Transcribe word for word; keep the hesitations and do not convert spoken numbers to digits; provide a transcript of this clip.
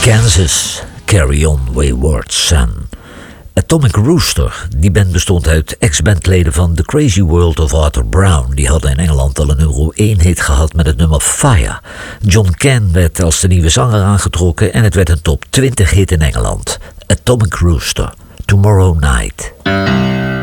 Kansas, Carry On Wayward Son. Atomic Rooster, die band bestond uit ex-bandleden van The Crazy World of Arthur Brown. Die hadden in Engeland al een nummer één hit gehad met het nummer Fire. John Cann werd als de nieuwe zanger aangetrokken en het werd een top twintig hit in Engeland. Atomic Rooster, Tomorrow Night.